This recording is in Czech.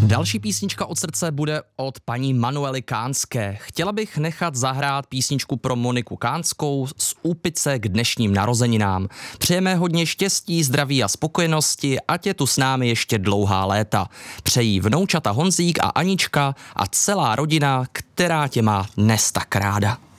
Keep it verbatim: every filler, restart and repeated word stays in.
Další písnička od srdce bude od paní Manuely Kánské. Chtěla bych nechat zahrát písničku pro Moniku Kánskou z Úpice k dnešním narozeninám. Přejeme hodně štěstí, zdraví a spokojenosti, ať je tu s námi ještě dlouhá léta. Přejí vnoučata Honzík a Anička a celá rodina, která tě má dnes tak ráda.